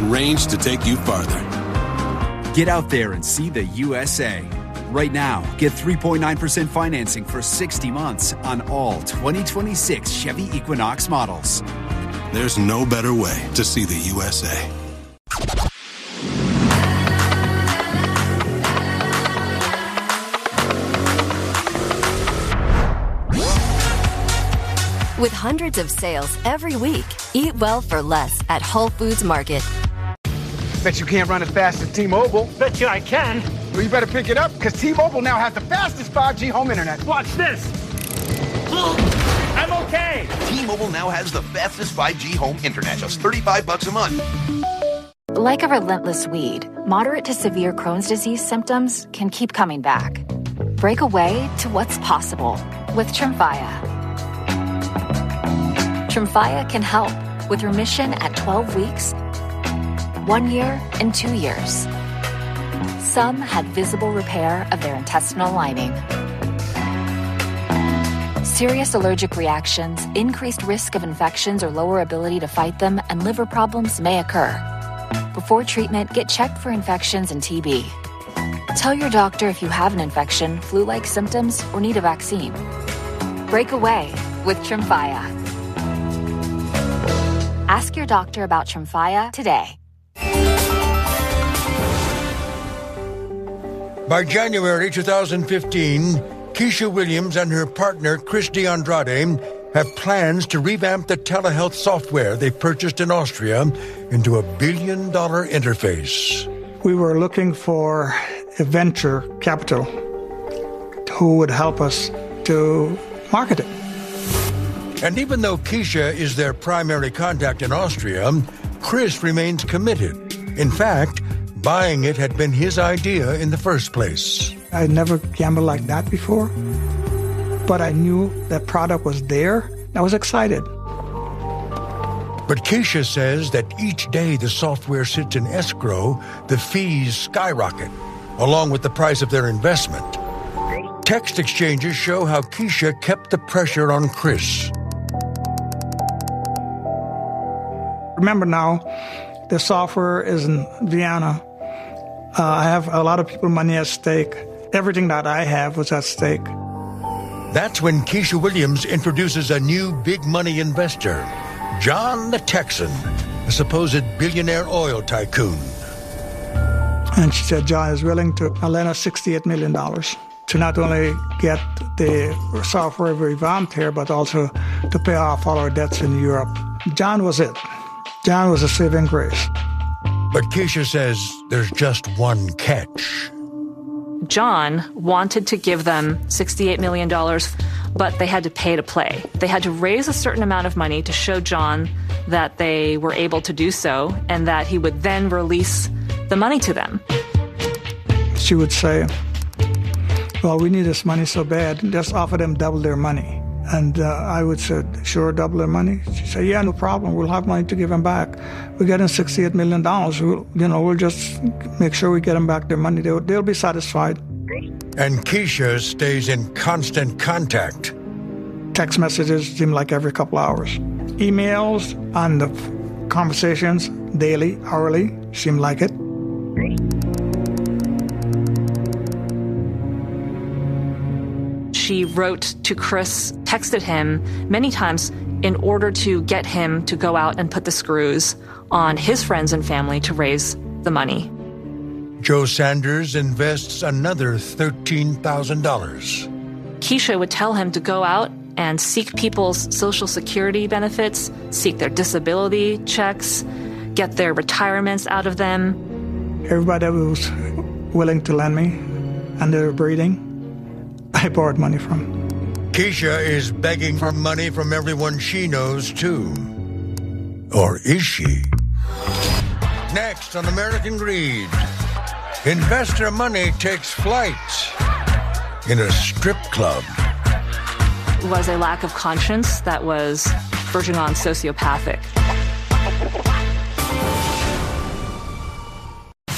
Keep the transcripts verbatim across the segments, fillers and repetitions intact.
and range to take you farther. Get out there and see the U S A. Right now, get three point nine percent financing for sixty months on all twenty twenty-six Chevy Equinox models. There's no better way to see the U S A. With hundreds of sales every week, eat well for less at Whole Foods Market. Bet you can't run as fast as T-Mobile. Bet you I can. Well, you better pick it up, because T-Mobile now has the fastest five G home internet. Watch this. I'm okay. T-Mobile now has the fastest five G home internet, just thirty-five bucks a month. Like a relentless weed, moderate to severe Crohn's disease symptoms can keep coming back. Break away to what's possible with Tremfya. Tremfya can help with remission at twelve weeks, one year, and two years. Some had visible repair of their intestinal lining. Serious allergic reactions, increased risk of infections or lower ability to fight them, and liver problems may occur. Before treatment, get checked for infections and T B. Tell your doctor if you have an infection, flu-like symptoms, or need a vaccine. Break away with Tremfya. Ask your doctor about Tremfya today. By January twenty fifteen, Keisha Williams and her partner, Chris D'Andrade, have plans to revamp the telehealth software they purchased in Austria into a billion-dollar interface. We were looking for a venture capital who would help us to market it. And even though Keisha is their primary contact in Austria, Chris remains committed. In fact, buying it had been his idea in the first place. I never gambled like that before, but I knew that product was there. I was excited. But Keisha says that each day the software sits in escrow, the fees skyrocket, along with the price of their investment. Text exchanges show how Keisha kept the pressure on Chris. Remember now, the software is in Vienna. Uh, I have a lot of people money at stake. Everything that I have was at stake. That's when Keisha Williams introduces a new big money investor, John the Texan, a supposed billionaire oil tycoon. And she said John is willing to lend us sixty-eight million dollars to not only get the software revamped here, but also to pay off all our debts in Europe. John was it. John was a saving grace. But Keisha says there's just one catch. John wanted to give them sixty-eight million dollars, but they had to pay to play. They had to raise a certain amount of money to show John that they were able to do so and that he would then release the money to them. She would say, well, we need this money so bad, just offer them double their money. And uh, I would say, sure, double their money? She'd say, yeah, no problem. We'll have money to give them back. We're getting sixty-eight million dollars. We'll, you know, we'll just make sure we get them back their money. They'll, they'll be satisfied. And Keisha stays in constant contact. Text messages seem like every couple hours. Emails and the conversations daily, hourly, seem like it. She wrote to Chris, texted him many times in order to get him to go out and put the screws on his friends and family to raise the money. Joe Sanders invests another thirteen thousand dollars. Keisha would tell him to go out and seek people's Social Security benefits, seek their disability checks, get their retirements out of them. Everybody was willing to lend me, and they were breeding. I borrowed money from. Keisha is begging for money from everyone she knows, too. Or is she? Next on American Greed, investor money takes flight in a strip club. It was a lack of conscience that was verging on sociopathic.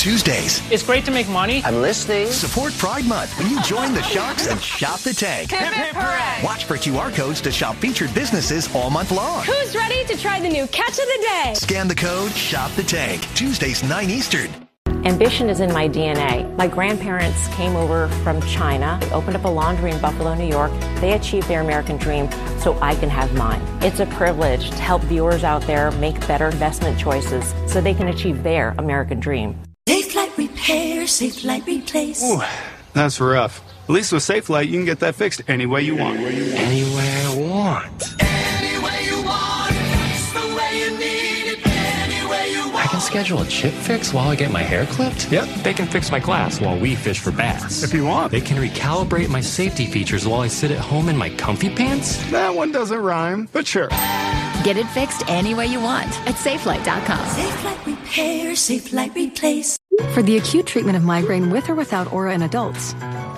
Tuesdays. It's great to make money. I'm listening. Support Pride Month when you join the Sharks and shop the tank. Hip, hip, hooray. Watch for Q R codes to shop featured businesses all month long. Who's ready to try the new catch of the day? Scan the code, shop the tank. Tuesdays, nine Eastern. Ambition is in my D N A. My grandparents came over from China, opened up a laundry in Buffalo, New York. They achieved their American dream, so I can have mine. It's a privilege to help viewers out there make better investment choices so they can achieve their American dream. Safelite Repair, Safelite Replace. Ooh, that's rough. At least with Safelite, you can get that fixed any way you want. Any way I want. Any way you want. It's the way you need it. Any way you want. I can schedule a chip fix while I get my hair clipped? Yep. They can fix my glass while we fish for bass. If you want. They can recalibrate my safety features while I sit at home in my comfy pants? That one doesn't rhyme, but sure. Get it fixed any way you want at Safelite dot com. Safelite Repair, Safelite Replace. For the acute treatment of migraine with or without aura in adults,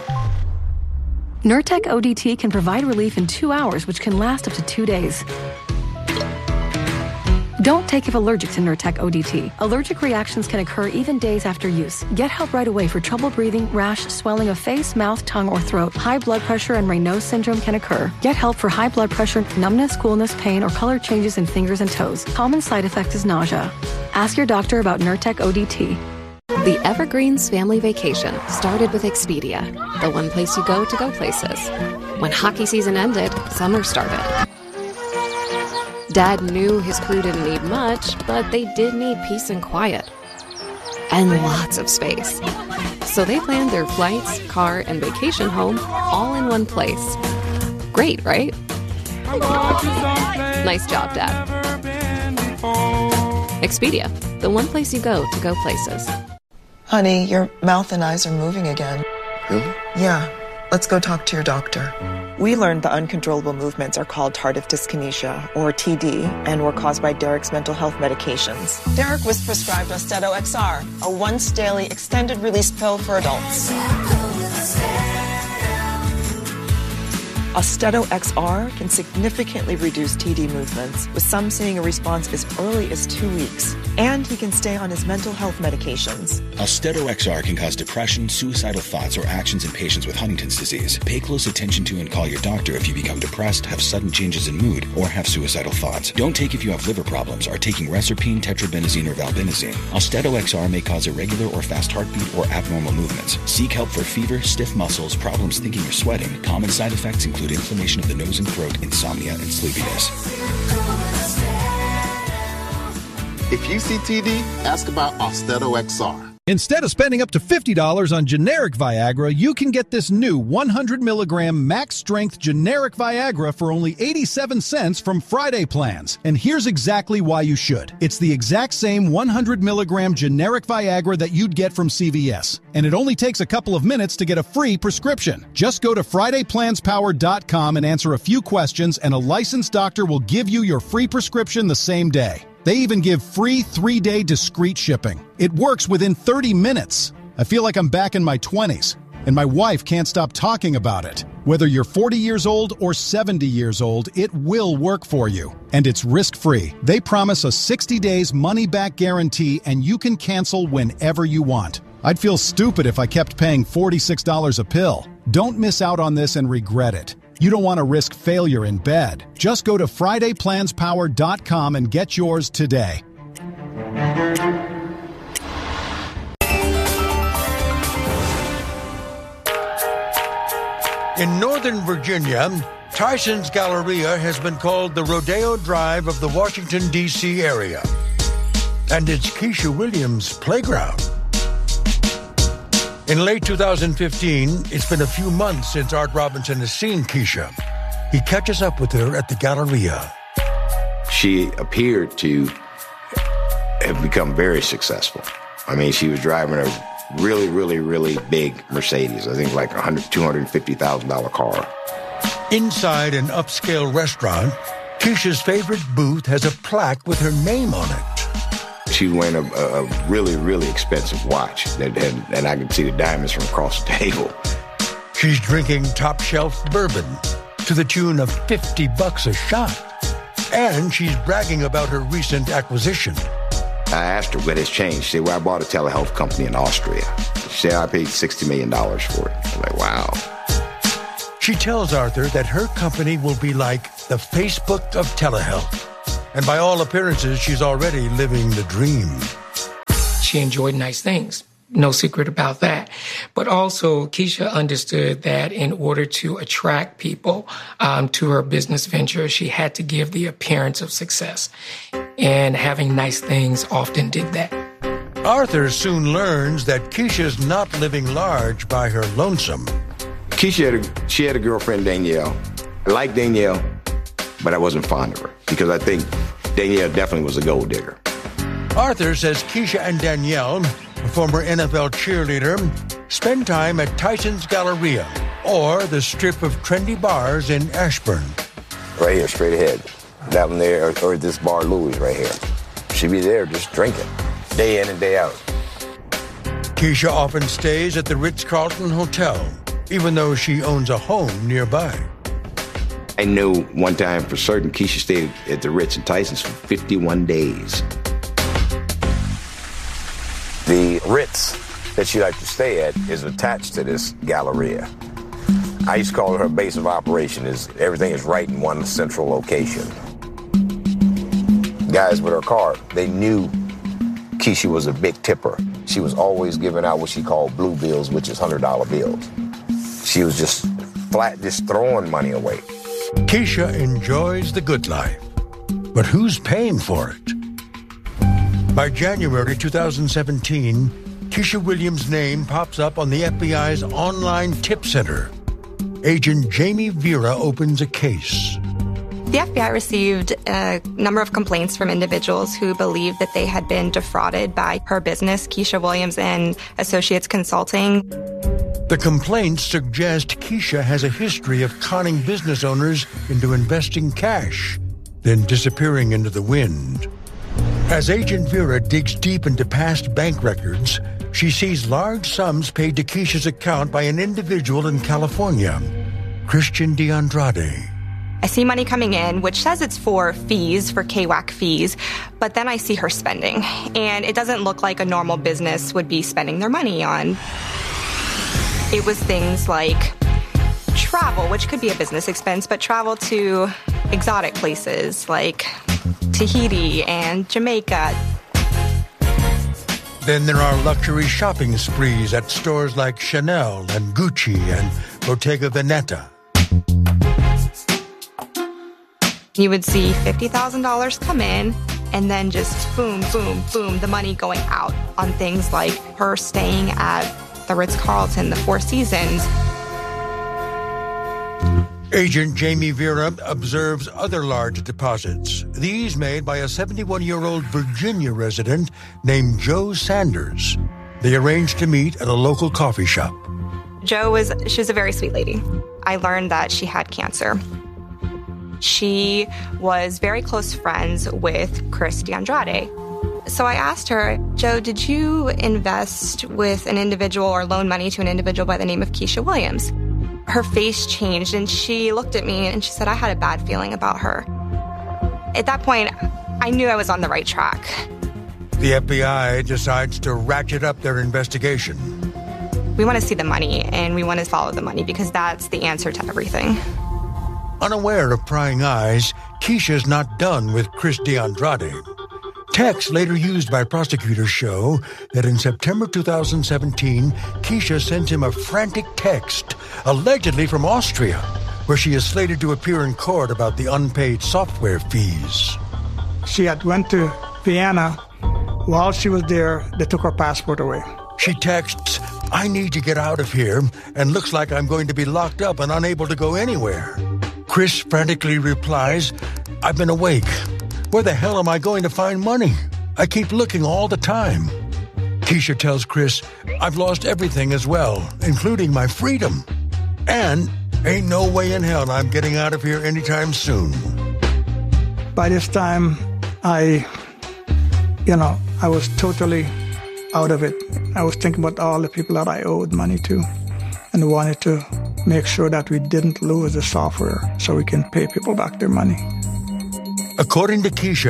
Nurtec O D T can provide relief in two hours, which can last up to two days. Don't take if allergic to Nurtec O D T. Allergic reactions can occur even days after use. Get help right away for trouble breathing, rash, swelling of face, mouth, tongue, or throat. High blood pressure and Raynaud's syndrome can occur. Get help for high blood pressure, numbness, coolness, pain, or color changes in fingers and toes. Common side effect is nausea. Ask your doctor about Nurtec O D T. The Evergreens family vacation started with Expedia, the one place you go to go places. When hockey season ended, summer started. Dad knew his crew didn't need much, but they did need peace and quiet. And lots of space. So they planned their flights, car, and vacation home all in one place. Great, right? Nice job, Dad. Expedia, the one place you go to go places. Honey, your mouth and eyes are moving again. Really? Yeah. Let's go talk to your doctor. We learned the uncontrollable movements are called tardive dyskinesia, or T D, and were caused by Derek's mental health medications. Derek was prescribed Austedo X R, a once-daily extended-release pill for adults. Austedo X R can significantly reduce T D movements, with some seeing a response as early as two weeks. And he can stay on his mental health medications. Austedo X R can cause depression, suicidal thoughts, or actions in patients with Huntington's disease. Pay close attention to and call your doctor if you become depressed, have sudden changes in mood, or have suicidal thoughts. Don't take if you have liver problems, are taking Reserpine, Tetrabenazine, or Valbenazine. Austedo X R may cause irregular or fast heartbeat or abnormal movements. Seek help for fever, stiff muscles, problems thinking or sweating. Common side effects include inflammation of the nose and throat, insomnia, and sleepiness. If you see T D, ask about Austedo X R. Instead of spending up to fifty dollars on generic Viagra, you can get this new one hundred milligram max strength generic Viagra for only eighty-seven cents from Friday Plans. And here's exactly why you should. It's the exact same one hundred milligram generic Viagra that you'd get from C V S. And it only takes a couple of minutes to get a free prescription. Just go to Friday Plans Power dot com and answer a few questions, and a licensed doctor will give you your free prescription the same day. They even give free three-day discreet shipping. It works within thirty minutes. I feel like I'm back in my twenties, and my wife can't stop talking about it. Whether you're forty years old or seventy years old, it will work for you. And it's risk-free. They promise a sixty days money-back guarantee, and you can cancel whenever you want. I'd feel stupid if I kept paying forty-six dollars a pill. Don't miss out on this and regret it. You don't want to risk failure in bed. Just go to Friday Plans Power dot com and get yours today. In Northern Virginia, Tyson's Galleria has been called the Rodeo Drive of the Washington, D C area. And it's Keisha Williams' playground. In late two thousand fifteen, it's been a few months since Art Robinson has seen Keisha. He catches up with her at the Galleria. She appeared to have become very successful. I mean, she was driving a really, really, really big Mercedes. I think like a one hundred thousand dollars, two hundred fifty thousand dollars car. Inside an upscale restaurant, Keisha's favorite booth has a plaque with her name on it. She wore a, a really, really expensive watch, and, and, and I could see the diamonds from across the table. She's drinking top-shelf bourbon to the tune of fifty bucks a shot. And she's bragging about her recent acquisition. I asked her what has changed. She said, well, I bought a telehealth company in Austria. She said, I paid sixty million dollars for it. I'm like, wow. She tells Arthur that her company will be like the Facebook of telehealth. And by all appearances, she's already living the dream. She enjoyed nice things. No secret about that. But also, Keisha understood that in order to attract people um, to her business venture, she had to give the appearance of success. And having nice things often did that. Arthur soon learns that Keisha's not living large by her lonesome. Keisha had a, she had a girlfriend, Danielle. I liked Danielle, but I wasn't fond of her because I think Danielle definitely was a gold digger. Arthur says Keisha and Danielle, a former N F L cheerleader, spend time at Tyson's Galleria or the strip of trendy bars in Ashburn. Right here, straight ahead. That one there, or, or this bar Louis right here. She'd be there just drinking, day in and day out. Keisha often stays at the Ritz-Carlton Hotel, even though she owns a home nearby. I knew one time for certain Keisha stayed at the Ritz and Tyson's for fifty-one days. The Ritz that she liked to stay at is attached to this Galleria. I used to call her base of operation. Is everything is right in one central location. Guys with her card, they knew Keisha was a big tipper. She was always giving out what she called blue bills, which is one hundred dollar bills. She was just flat, just throwing money away. Keisha enjoys the good life, but who's paying for it? By January two thousand seventeen, Keisha Williams' name pops up on the F B I's online tip center. Agent Jamie Vera opens a case. The F B I received a number of complaints from individuals who believed that they had been defrauded by her business, Keisha Williams and Associates Consulting. The complaints suggest Keisha has a history of conning business owners into investing cash, then disappearing into the wind. As Agent Vera digs deep into past bank records, she sees large sums paid to Keisha's account by an individual in California, Christian DeAndrade. I see money coming in, which says it's for fees, for K W A C fees, but then I see her spending, and it doesn't look like a normal business would be spending their money on. It was things like travel, which could be a business expense, but travel to exotic places like Tahiti and Jamaica. Then there are luxury shopping sprees at stores like Chanel and Gucci and Bottega Veneta. You would see fifty thousand dollars come in, and then just boom, boom, boom, the money going out on things like her staying at the Ritz-Carlton, the Four Seasons. Agent Jamie Vera observes other large deposits, these made by a seventy-one-year-old Virginia resident named Joe Sanders. They arranged to meet at a local coffee shop. Jo was, she was a very sweet lady. I learned that she had cancer. She was very close friends with Chris DeAndrade. So I asked her, Jo, did you invest with an individual or loan money to an individual by the name of Keisha Williams? Her face changed and she looked at me and she said, I had a bad feeling about her. At that point, I knew I was on the right track. The F B I decides to ratchet up their investigation. We want to see the money and we want to follow the money because that's the answer to everything. Unaware of prying eyes, Keisha's not done with Chris DeAndrade. Texts later used by prosecutors show that in September two thousand seventeen, Keisha sent him a frantic text, allegedly from Austria, where she is slated to appear in court about the unpaid software fees. She had went to Vienna. While she was there, they took her passport away. She texts, I need to get out of here, and looks like I'm going to be locked up and unable to go anywhere. Chris frantically replies, I've been awake. Where the hell am I going to find money? I keep looking all the time. Keisha tells Chris, I've lost everything as well, including my freedom. And ain't no way in hell I'm getting out of here anytime soon. By this time, I, you know, I was totally out of it. I was thinking about all the people that I owed money to and wanted to make sure that we didn't lose the software so we can pay people back their money. According to Keisha,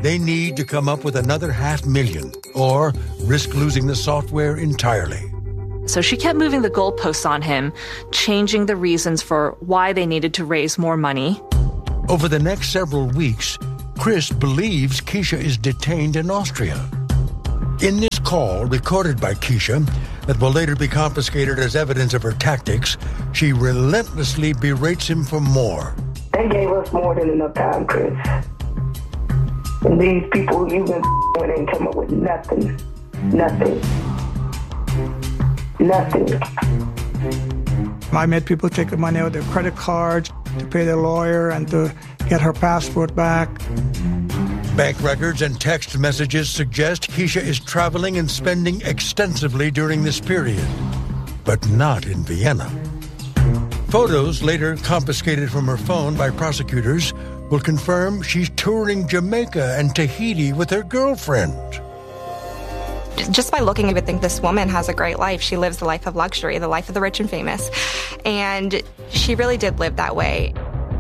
They need to come up with another half million or risk losing the software entirely. So she kept moving the goalposts on him, changing the reasons for why they needed to raise more money. Over the next several weeks, Chris believes Keisha is detained in Austria. In this call, recorded by Keisha, that will later be confiscated as evidence of her tactics, she relentlessly berates him for more. They gave us more than enough time, Chris. And these people you've been with ain't come up with nothing. Nothing. Nothing. I made people take the money out of their credit cards to pay their lawyer and to get her passport back. Bank records and text messages suggest Keisha is traveling and spending extensively during this period, but not in Vienna. Photos later confiscated from her phone by prosecutors will confirm she's touring Jamaica and Tahiti with her girlfriend. Just by looking, I would think this woman has a great life. She lives the life of luxury, the life of the rich and famous. And she really did live that way.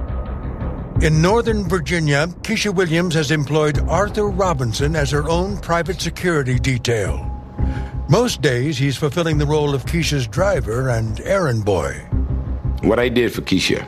In Northern Virginia, Keisha Williams has employed Arthur Robinson as her own private security detail. Most days, he's fulfilling the role of Keisha's driver and errand boy. What I did for Keisha,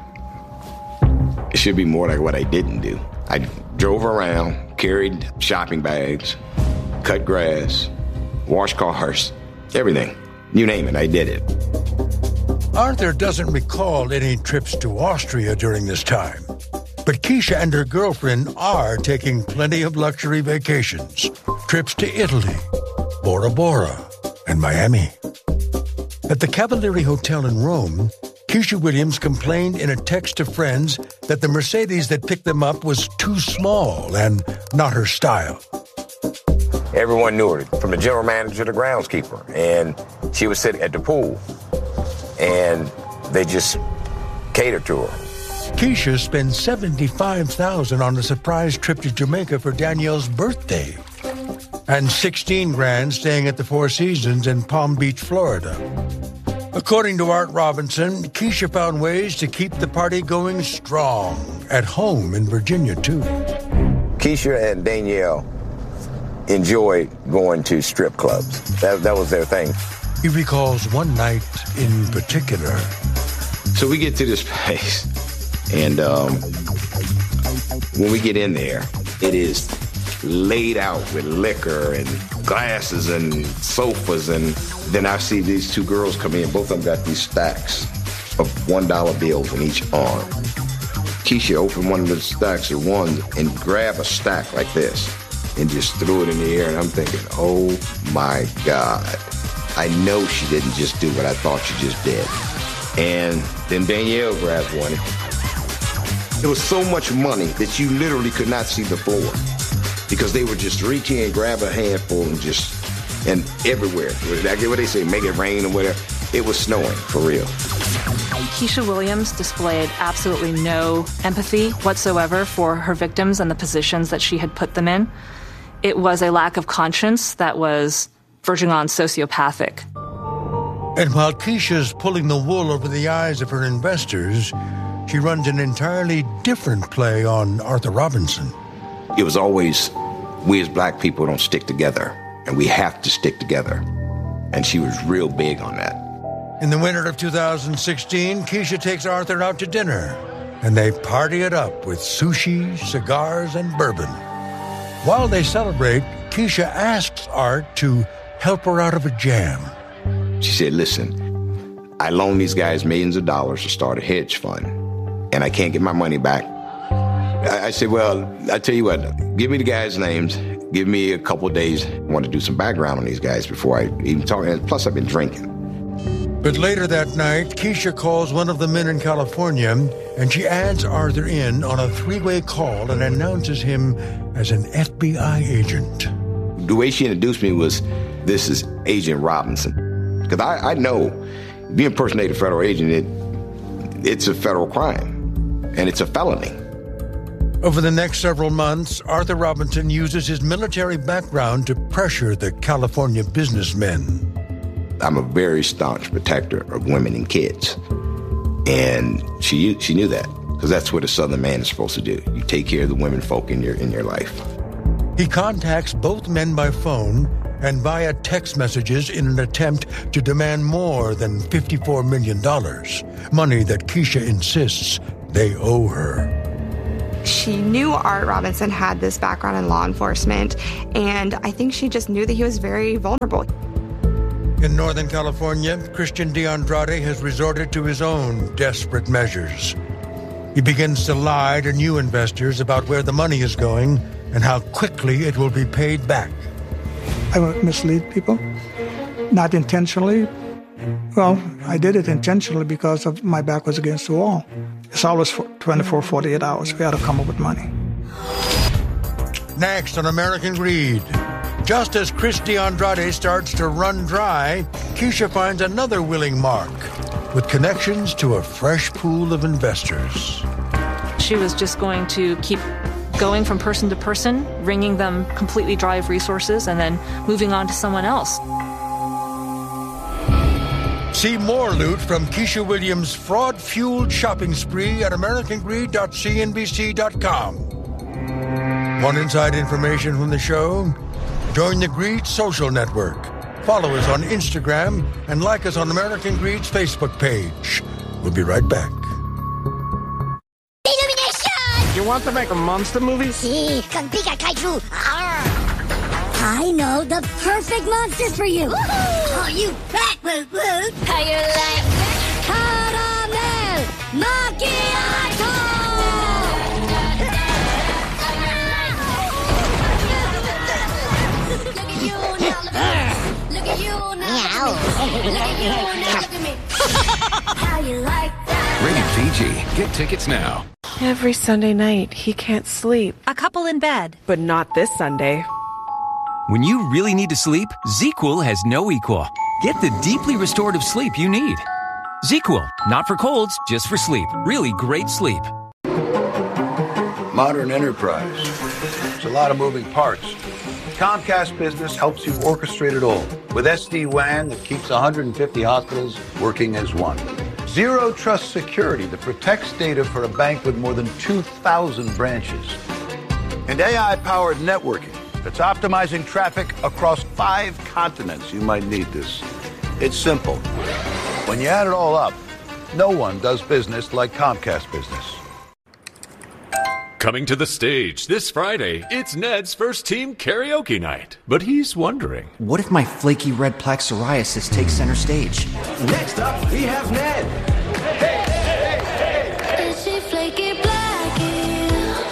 it should be more like what I didn't do. I drove around, carried shopping bags, cut grass, washed cars, everything. You name it, I did it. Arthur doesn't recall any trips to Austria during this time. But Keisha and her girlfriend are taking plenty of luxury vacations. Trips to Italy, Bora Bora, and Miami. At the Cavalieri Hotel in Rome, Keisha Williams complained in a text to friends that the Mercedes that picked them up was too small and not her style. Everyone knew her, from the general manager to the groundskeeper. And she was sitting at the pool. And they just catered to her. Keisha spent seventy-five thousand dollars on a surprise trip to Jamaica for Danielle's birthday. And sixteen grand staying at the Four Seasons in Palm Beach, Florida. According to Art Robinson, Keisha found ways to keep the party going strong at home in Virginia, too. Keisha and Danielle enjoyed going to strip clubs. That, that was their thing. He recalls one night in particular. So we get to this place, and um, when we get in there, it is laid out with liquor and glasses and sofas, and then I see these two girls come in. Both of them got these stacks of one dollar bills in each arm. Keisha opened one of the stacks of ones and grabbed a stack like this and just threw it in the air, and I'm thinking, oh my God. I know she didn't just do what I thought she just did. And then Danielle grabbed one. It was so much money that you literally could not see the floor because they would just reach in, grab a handful, and just, and everywhere. I get what they say, make it rain or whatever. It was snowing, for real. Keisha Williams displayed absolutely no empathy whatsoever for her victims and the positions that she had put them in. It was a lack of conscience that was verging on sociopathic. And while Keisha's pulling the wool over the eyes of her investors, she runs an entirely different play on Arthur Robinson. It was always, we as black people don't stick together, and we have to stick together. And she was real big on that. In the winter of two thousand sixteen, Keisha takes Arthur out to dinner, and they party it up with sushi, cigars, and bourbon. While they celebrate, Keisha asks Art to help her out of a jam. She said, listen, I loaned these guys millions of dollars to start a hedge fund, and I can't get my money back. I, I said, well, I tell you what, give me the guys' names, give me a couple of days. I want to do some background on these guys before I even talk. Plus, I've been drinking. But later that night, Keisha calls one of the men in California, and she adds Arthur in on a three-way call and announces him as an F B I agent. The way she introduced me was, this is Agent Robinson. Because I, I know, if you impersonate a federal agent, it, it's a federal crime, and it's a felony. Over the next several months, Arthur Robinson uses his military background to pressure the California businessmen. I'm a very staunch protector of women and kids. And she she knew that, because that's what a Southern man is supposed to do. You take care of the women folk in your in your life. He contacts both men by phone and via text messages in an attempt to demand more than fifty-four million dollars, money that Keisha insists they owe her. She knew Art Robinson had this background in law enforcement, and I think she just knew that he was very vulnerable. In Northern California, Christian DeAndrade has resorted to his own desperate measures. He begins to lie to new investors about where the money is going and how quickly it will be paid back. I would mislead people, not intentionally. Well, I did it intentionally because of my back was against the wall. It's always twenty-four, forty-eight hours. We had to come up with money. Next on American Greed. Just as Chris DeAndrade starts to run dry, Keisha finds another willing mark with connections to a fresh pool of investors. She was just going to keep going from person to person, wringing them completely dry of resources, and then moving on to someone else. See more loot from Keisha Williams' fraud-fueled shopping spree at american greed dot c n b c dot com. Want inside information from the show? Join the Greed Social Network. Follow us on Instagram and like us on American Greed's Facebook page. We'll be right back. You want to make a monster movie? Sí, con bigger kaiju. I know the perfect monsters for you. Oh, you fat woo woo. How you like caramel macchiato? Look at you now. Look at you now. Look at you now. Look at me. How you like that? Rated P G. Get tickets now. Every Sunday night, he can't sleep. A couple in bed. But not this Sunday. When you really need to sleep, ZzzQuil has no equal. Get the deeply restorative sleep you need. ZzzQuil, not for colds, just for sleep. Really great sleep. Modern enterprise. It's a lot of moving parts. Comcast Business helps you orchestrate it all with S D WAN that keeps one hundred fifty hospitals working as one. Zero Trust Security that protects data for a bank with more than two thousand branches. And A I-powered networking that's optimizing traffic across five continents. You might need this. It's simple. When you add it all up, no one does business like Comcast Business. Coming to the stage this Friday, it's Ned's first team karaoke night. But he's wondering, what if my flaky red plaque psoriasis takes center stage? Next up, we have Ned. Hey, hey, hey, hey. Is she flaky blacky?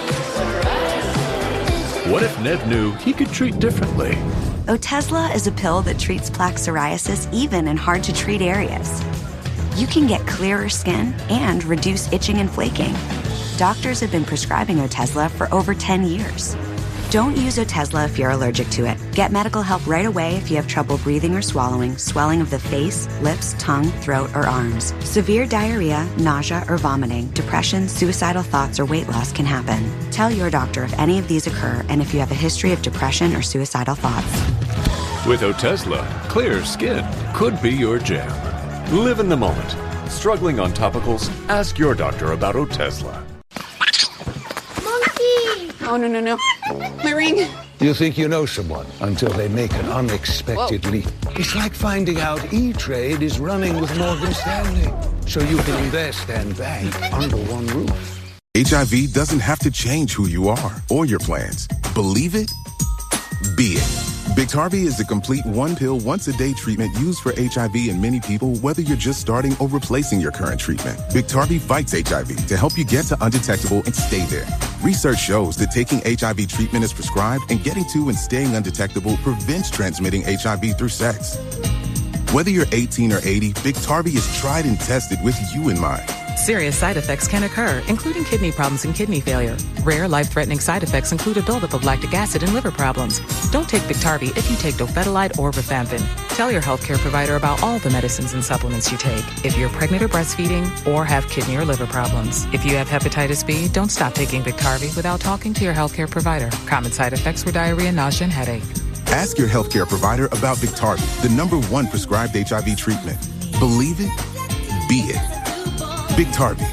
What if Ned knew he could treat differently? Otezla is a pill that treats plaque psoriasis even in hard-to-treat areas. You can get clearer skin and reduce itching and flaking. Doctors have been prescribing Otezla for over ten years. Don't use Otezla if you're allergic to it. Get medical help right away if you have trouble breathing or swallowing, swelling of the face, lips, tongue, throat, or arms. Severe diarrhea, nausea, or vomiting, depression, suicidal thoughts, or weight loss can happen. Tell your doctor if any of these occur and if you have a history of depression or suicidal thoughts. With Otezla, clear skin could be your jam. Live in the moment. Struggling on topicals? Ask your doctor about Otezla. Oh, no, no, no. My ring. You think you know someone until they make an unexpected Whoa. leap. It's like finding out E-Trade is running with Morgan Stanley. So you can invest and bank under one roof. H I V doesn't have to change who you are or your plans. Believe it? Be it. Biktarvy is the complete one-pill, once-a-day treatment used for H I V in many people, whether you're just starting or replacing your current treatment. Biktarvy fights H I V to help you get to undetectable and stay there. Research shows that taking H I V treatment as prescribed and getting to and staying undetectable prevents transmitting H I V through sex. Whether you're eighteen or eighty, Biktarvy is tried and tested with you in mind. Serious side effects can occur, including kidney problems and kidney failure. Rare, life-threatening side effects include a buildup of lactic acid and liver problems. Don't take Biktarvy if you take dofetilide or rifampin. Tell your healthcare provider about all the medicines and supplements you take if you're pregnant or breastfeeding or have kidney or liver problems. If you have hepatitis B, don't stop taking Biktarvy without talking to your healthcare provider. Common side effects were diarrhea, nausea, and headache. Ask your healthcare provider about Biktarvy, the number one prescribed H I V treatment. Believe it, be it. Biktarvy.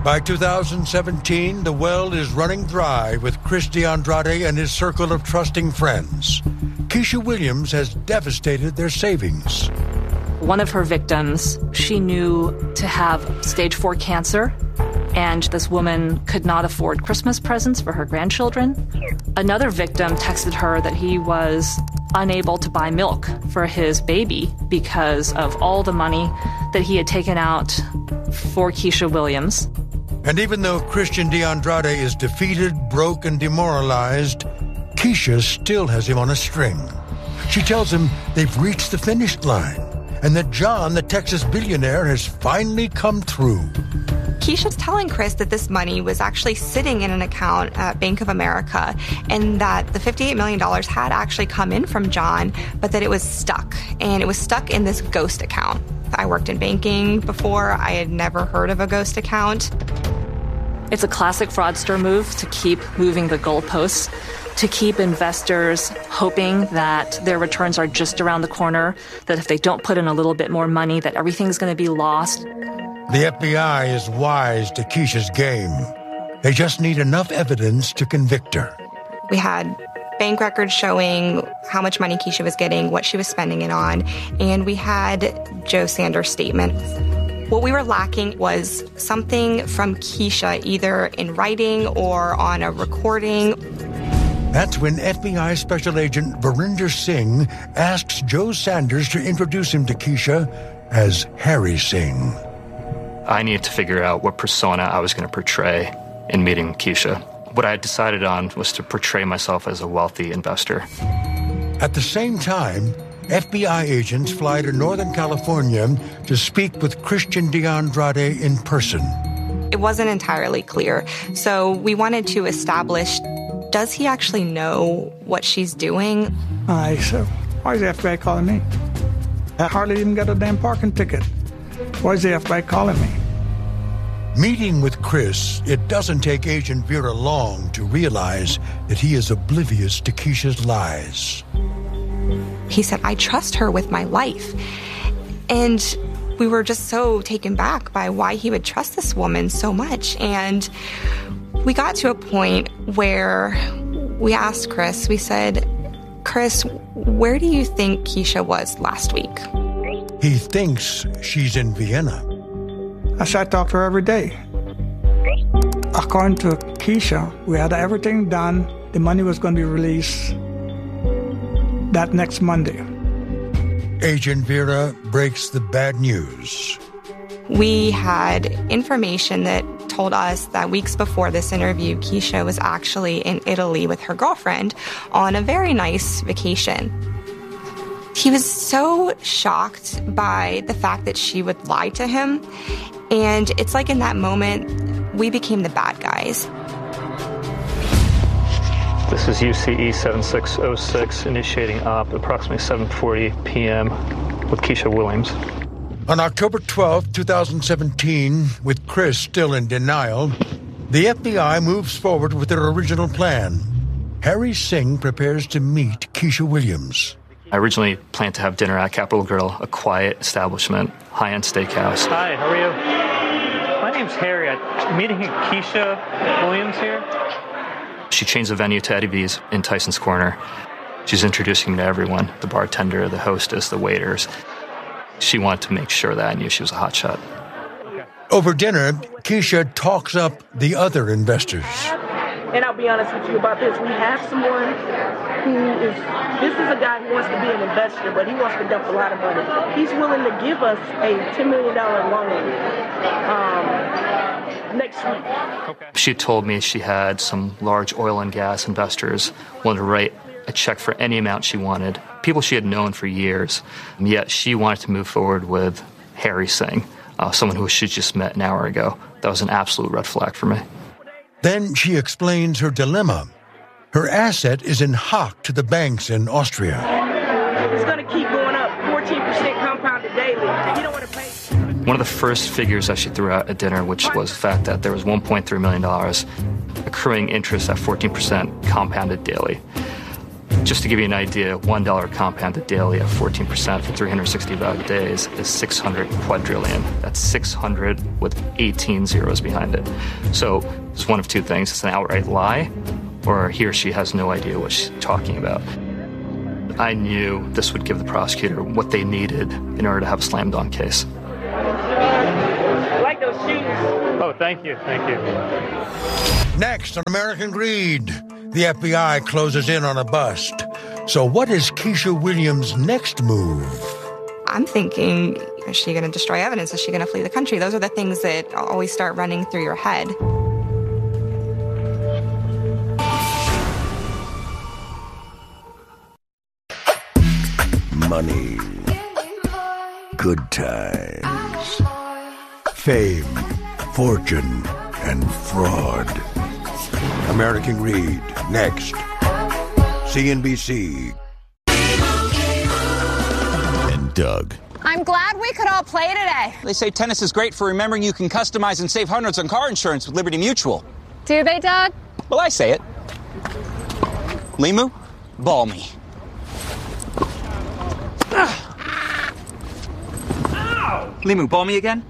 By two thousand seventeen, the well is running dry with Chris DeAndrade and his circle of trusting friends. Keisha Williams has devastated their savings. One of her victims, she knew to have stage four cancer, and this woman could not afford Christmas presents for her grandchildren. Another victim texted her that he was unable to buy milk for his baby because of all the money that he had taken out for Keisha Williams. And even though Christian DeAndrade is defeated, broke, and demoralized, Keisha still has him on a string. She tells him they've reached the finish line and that John, the Texas billionaire, has finally come through. Keisha's telling Chris that this money was actually sitting in an account at Bank of America and that the fifty-eight million dollars had actually come in from John, but that it was stuck, and it was stuck in this ghost account. I worked in banking before. I had never heard of a ghost account. It's a classic fraudster move to keep moving the goalposts, to keep investors hoping that their returns are just around the corner, that if they don't put in a little bit more money, that everything's going to be lost. The F B I is wise to Keisha's game. They just need enough evidence to convict her. We had bank records showing how much money Keisha was getting, what she was spending it on, and we had Joe Sanders' statement. What we were lacking was something from Keisha, either in writing or on a recording. That's when F B I Special Agent Verinder Singh asks Joe Sanders to introduce him to Keisha as Harry Singh. I needed to figure out what persona I was going to portray in meeting Keisha. What I had decided on was to portray myself as a wealthy investor. At the same time, F B I agents fly to Northern California to speak with Christian DeAndrade in person. It wasn't entirely clear, so we wanted to establish, does he actually know what she's doing? I said, why is the F B I calling me? I hardly even got a damn parking ticket. Why is the F B I calling me? Meeting with Chris, it doesn't take Agent Vera long to realize that he is oblivious to Keisha's lies. He said, I trust her with my life. And we were just so taken back by why he would trust this woman so much. And we got to a point where we asked Chris, we said, Chris, where do you think Keisha was last week? He thinks she's in Vienna. I said, I talk to her every day. According to Keisha, we had everything done. The money was going to be released that next Monday. Agent Vera breaks the bad news. We had information that told us that weeks before this interview, Keisha was actually in Italy with her girlfriend on a very nice vacation. He was so shocked by the fact that she would lie to him. And it's like in that moment, we became the bad guys. This is U C E seven six zero six initiating op approximately seven forty p.m. with Keisha Williams. On October twelfth, twenty seventeen, with Chris still in denial, the F B I moves forward with their original plan. Harry Singh prepares to meet Keisha Williams. I originally planned to have dinner at Capitol Grill, a quiet establishment, high-end steakhouse. Hi, how are you? My name's Harry. I'm meeting Keisha Williams here. She changed the venue to Eddie V's in Tyson's Corner. She's introducing me to everyone, the bartender, the hostess, the waiters. She wanted to make sure that I knew she was a hotshot. Over dinner, Keisha talks up the other investors. And I'll be honest with you about this. We have someone who is, this is a guy who wants to be an investor, but he wants to dump a lot of money. He's willing to give us a ten million dollars loan um, next week. Okay. She told me she had some large oil and gas investors wanted to write a check for any amount she wanted, people she had known for years. Yet she wanted to move forward with Harry Singh, uh, someone who she just met an hour ago. That was an absolute red flag for me. Then she explains her dilemma. Her asset is in hock to the banks in Austria. It's going to keep going up, fourteen percent compounded daily. You don't want to pay. One of the first figures that she threw out at dinner, which was the fact that there was one point three million dollars accruing interest at fourteen percent compounded daily. Just to give you an idea, one dollar compounded daily at fourteen percent for three hundred sixty-five days is six hundred quadrillion. That's six hundred with eighteen zeros behind it. So it's one of two things. It's an outright lie, or he or she has no idea what she's talking about. I knew this would give the prosecutor what they needed in order to have a slam dunk case. I like those shoes. Oh, thank you, thank you. Next on American Greed, the F B I closes in on a bust. So what is Keisha Williams' next move? I'm thinking, is she going to destroy evidence? Is she going to flee the country? Those are the things that always start running through your head. Money, good times, fame, fortune, and fraud. American Greed, next. C N B C. And Doug. I'm glad we could all play today. They say tennis is great for remembering you can customize and save hundreds on car insurance with Liberty Mutual. Do they, Doug? Well, I say it. Limu, ball me. Ow! Limu, ball me again?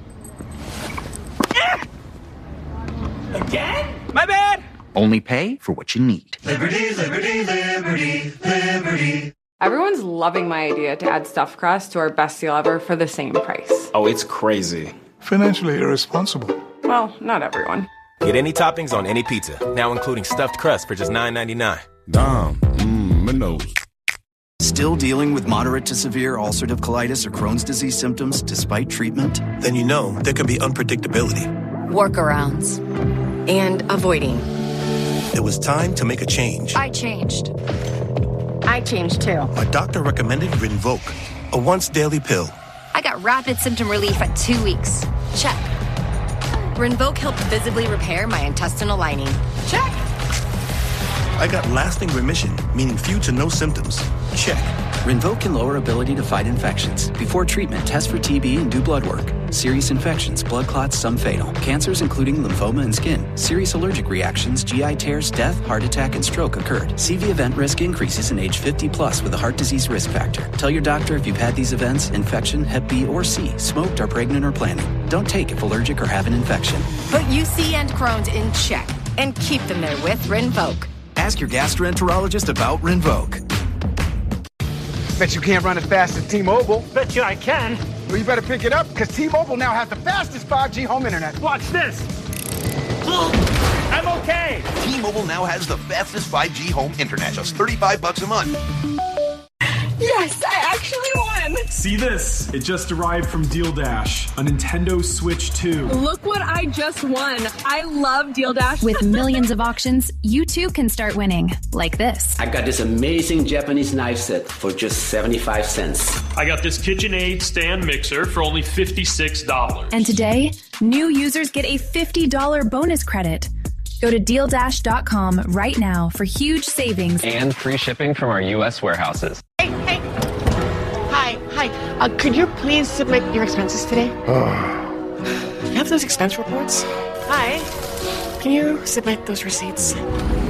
Again? My bad! Only pay for what you need. Liberty, liberty, liberty, liberty. Everyone's loving my idea to add stuffed crust to our best deal ever for the same price. Oh, it's crazy. Financially irresponsible. Well, not everyone. Get any toppings on any pizza, now including stuffed crust for just nine ninety-nine. Damn, mmm, my nose. Still dealing with moderate to severe ulcerative colitis or Crohn's disease symptoms despite treatment? Then you know there can be unpredictability. Workarounds. And avoiding. It was time to make a change. I changed. I changed too. My doctor recommended Rinvoq, a once daily pill. I got rapid symptom relief at two weeks. Check. Rinvoq helped visibly repair my intestinal lining. Check. I got lasting remission, meaning few to no symptoms. Check. Rinvoq can lower ability to fight infections. Before treatment, test for T B and do blood work. Serious infections, blood clots, some fatal. Cancers including lymphoma and skin. Serious allergic reactions, G I tears, death, heart attack, and stroke occurred. C V event risk increases in age fifty plus with a heart disease risk factor. Tell your doctor if you've had these events, infection, Hep B or C, smoked, are pregnant, or planning. Don't take if allergic or have an infection. Put U C and Crohn's in check and keep them there with Rinvoq. Ask your gastroenterologist about Rinvoq. Bet you can't run as fast as T-Mobile. Bet you I can. Well, you better pick it up, because T-Mobile now has the fastest five G home internet. Watch this. I'm okay. T-Mobile now has the fastest five G home internet, just thirty-five bucks a month. Yes, I actually won. See this? It just arrived from Deal Dash, a Nintendo Switch two. Look what I just won. I love Deal Dash. With millions of auctions, you too can start winning. Like this. I got this amazing Japanese knife set for just seventy-five cents. I got this KitchenAid stand mixer for only fifty-six dollars. And today, new users get a fifty dollars bonus credit. Go to deal dash dot com right now for huge savings. And free shipping from our U S warehouses. Hey, hey. Hi, hi. Uh, could you please submit your expenses today? You have those expense reports? Hi. Can you submit those receipts?